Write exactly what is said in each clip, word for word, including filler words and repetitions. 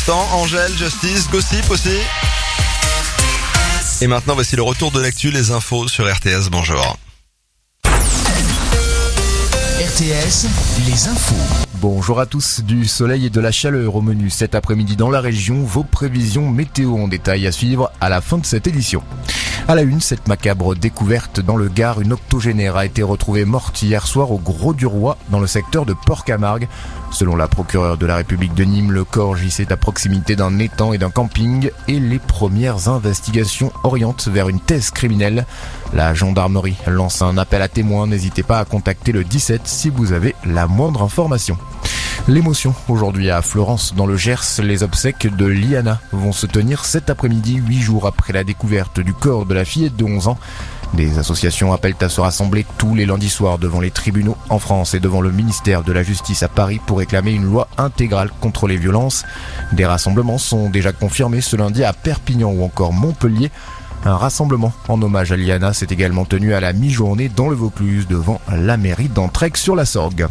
l'instant. Angèle, Justice, Gossip aussi. Et maintenant, voici le retour de l'actu, les infos sur R T S. Bonjour. R T S, les infos. Bonjour à tous, du soleil et de la chaleur au menu cet après-midi dans la région. Vos prévisions météo en détail à suivre à la fin de cette édition. À la une, cette macabre découverte dans le Gard, une octogénaire a été retrouvée morte hier soir au Gros du Roi dans le secteur de Port-Camargue. Selon la procureure de la République de Nîmes, le corps gissait à proximité d'un étang et d'un camping et les premières investigations orientent vers une thèse criminelle. La gendarmerie lance un appel à témoins, n'hésitez pas à contacter le dix-sept si vous avez la moindre information. L'émotion aujourd'hui à Florence dans le Gers, les obsèques de Liana vont se tenir cet après-midi, huit jours après la découverte du corps de la fillette de onze ans. Des associations appellent à se rassembler tous les lundis soirs devant les tribunaux en France et devant le ministère de la Justice à Paris pour réclamer une loi intégrale contre les violences. Des rassemblements sont déjà confirmés ce lundi à Perpignan ou encore Montpellier. Un rassemblement en hommage à Liana s'est également tenu à la mi-journée dans le Vaucluse devant la mairie d'Entraigue-sur-la-Sorgue.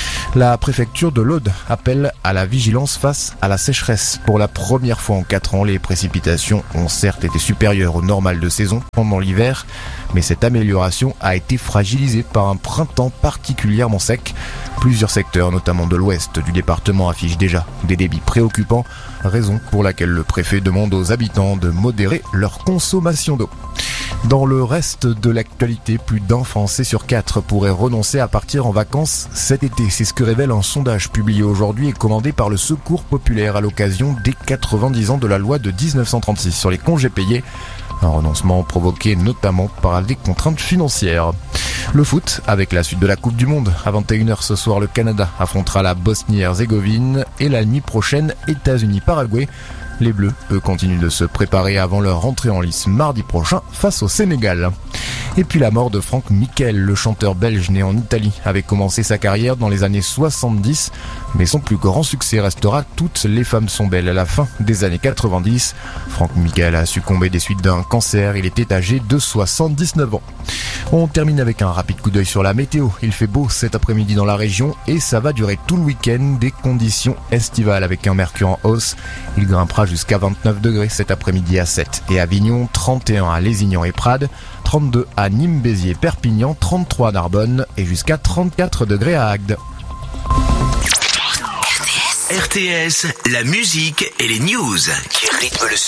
La préfecture de l'Aude appelle à la vigilance face à la sécheresse. Pour la première fois en quatre ans, les précipitations ont certes été supérieures au normal de saison pendant l'hiver, mais cette amélioration a été fragilisée par un printemps particulièrement sec. Plusieurs secteurs, notamment de l'ouest du département, affichent déjà des débits préoccupants, raison pour laquelle le préfet demande aux habitants de modérer leur consommation d'eau. Dans le reste de l'actualité, plus d'un Français sur quatre pourrait renoncer à partir en vacances cet été. C'est ce que révèle un sondage publié aujourd'hui et commandé par le Secours populaire à l'occasion des quatre-vingt-dix ans de la loi de dix-neuf cent trente-six sur les congés payés. Un renoncement provoqué notamment par des contraintes financières. Le foot, avec la suite de la Coupe du Monde. À vingt et une heures ce soir, le Canada affrontera la Bosnie-Herzégovine et la nuit prochaine, États-Unis-Paraguay. Les Bleus, eux, continuent de se préparer avant leur rentrée en lice mardi prochain face au Sénégal. Et puis la mort de Franck Miquel, le chanteur belge né en Italie, avait commencé sa carrière dans les années soixante-dix, mais son plus grand succès restera Toutes les femmes sont belles à la fin des années quatre-vingt-dix. Franck Miquel a succombé des suites d'un cancer, il était âgé de soixante-dix-neuf ans. On termine avec un rapide coup d'œil sur la météo. Il fait beau cet après-midi dans la région et ça va durer tout le week-end, des conditions estivales avec un mercure en hausse. Il grimpera jusqu'à vingt-neuf degrés cet après-midi à Sète et Avignon, trente et un à Lézignan et Prades, trente-deux à Nîmes, Béziers, Perpignan, trente-trois à Narbonne et jusqu'à trente-quatre degrés à Agde. R T S, la musique et les news qui rythment le